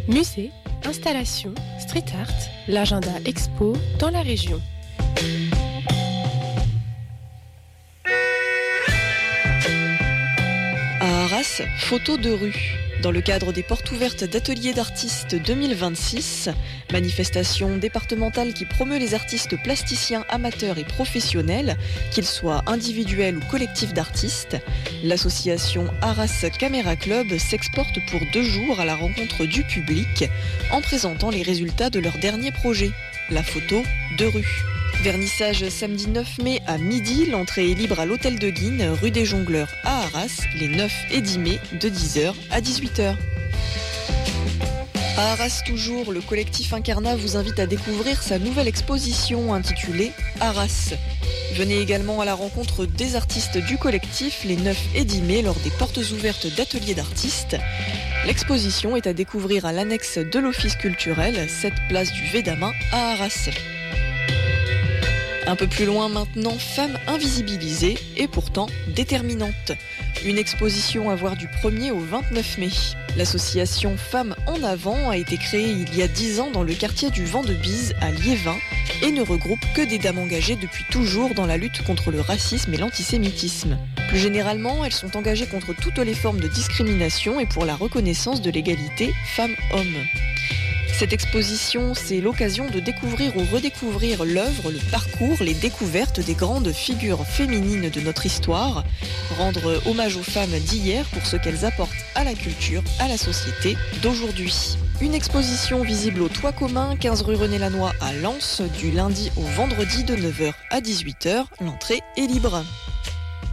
Musée, installations, street art, l'agenda expo dans la région. À Arras, photo de rue. Dans le cadre des portes ouvertes d'Ateliers d'artistes 2026, manifestation départementale qui promeut les artistes plasticiens amateurs et professionnels, qu'ils soient individuels ou collectifs d'artistes, l'association Arras Camera Club s'exporte pour 2 jours à la rencontre du public en présentant les résultats de leur dernier projet, la photo de rue. Vernissage samedi 9 mai à midi, l'entrée est libre à l'hôtel de Guines, rue des Jongleurs à Arras, les 9 et 10 mai de 10h à 18h. À Arras toujours, le collectif Incarnat vous invite à découvrir sa nouvelle exposition intitulée Arras. Venez également à la rencontre des artistes du collectif les 9 et 10 mai lors des portes ouvertes d'Ateliers d'artistes. L'exposition est à découvrir à l'annexe de l'Office culturel, 7 place du Védamin à Arras. Un peu plus loin maintenant, femmes invisibilisées et pourtant déterminantes. Une exposition à voir du 1er au 29 mai. L'association Femmes en Avant a été créée il y a 10 ans dans le quartier du Vent de Bise à Liévin et ne regroupe que des dames engagées depuis toujours dans la lutte contre le racisme et l'antisémitisme. Plus généralement, elles sont engagées contre toutes les formes de discrimination et pour la reconnaissance de l'égalité femmes-hommes. Cette exposition, c'est l'occasion de découvrir ou redécouvrir l'œuvre, le parcours, les découvertes des grandes figures féminines de notre histoire, rendre hommage aux femmes d'hier pour ce qu'elles apportent à la culture, à la société d'aujourd'hui. Une exposition visible au Toit commun, 15 rue René Lannoy à Lens, du lundi au vendredi de 9h à 18h. L'entrée est libre.